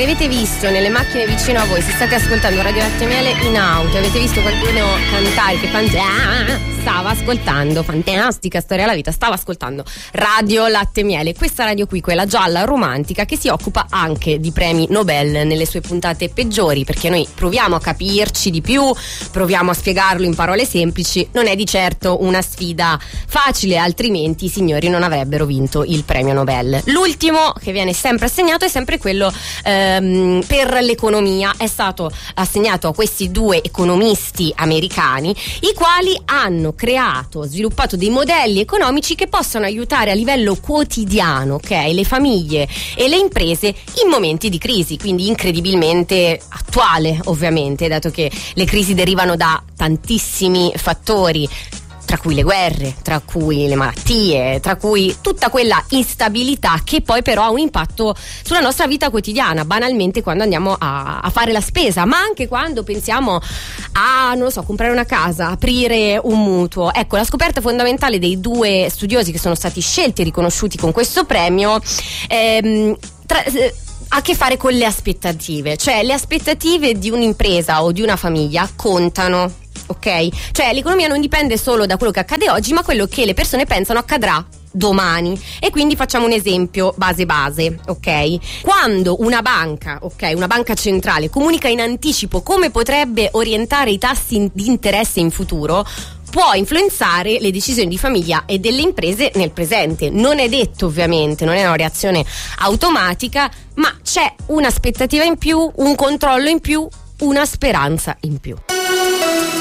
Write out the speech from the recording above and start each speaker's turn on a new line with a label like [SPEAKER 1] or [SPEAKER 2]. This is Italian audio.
[SPEAKER 1] avete visto nelle macchine vicino a voi, se state ascoltando Radio Latte e Miele in auto, avete visto qualcuno cantare che stava ascoltando, fantastica storia della vita, stava ascoltando Radio Latte e Miele, questa radio qui, quella gialla romantica che si occupa anche di premi Nobel nelle sue puntate peggiori, perché noi proviamo a capirci di più, proviamo a spiegarlo in parole semplici, non è di certo una sfida facile, altrimenti i signori non avrebbero vinto il premio Nobel. L'ultimo che viene sempre assegnato è sempre quello per l'economia, è stato assegnato a questi due economisti americani, i quali hanno sviluppato dei modelli economici che possano aiutare a livello quotidiano, le famiglie e le imprese in momenti di crisi, quindi incredibilmente attuale ovviamente, dato che le crisi derivano da tantissimi fattori, tra cui le guerre, tra cui le malattie, tra cui tutta quella instabilità che poi però ha un impatto sulla nostra vita quotidiana, banalmente quando andiamo a fare la spesa, ma anche quando pensiamo a, non lo so, comprare una casa, aprire un mutuo. Ecco, la scoperta fondamentale dei due studiosi che sono stati scelti e riconosciuti con questo premio ha a che fare con le aspettative, cioè le aspettative di un'impresa o di una famiglia contano. Ok? Cioè l'economia non dipende solo da quello che accade oggi, ma quello che le persone pensano accadrà domani. E quindi facciamo un esempio base, ok? Quando una banca centrale comunica in anticipo come potrebbe orientare i tassi di interesse in futuro, può influenzare le decisioni di famiglia e delle imprese nel presente. Non è detto, ovviamente, non è una reazione automatica, ma c'è un'aspettativa in più, un controllo in più, una speranza in più.